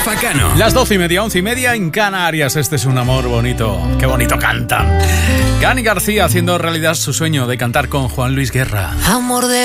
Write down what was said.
Rafa Cano. Las 12:30, 11:30 en Canarias. Este es un amor bonito. Qué bonito cantan. Gani García haciendo realidad su sueño de cantar con Juan Luis Guerra. Amor de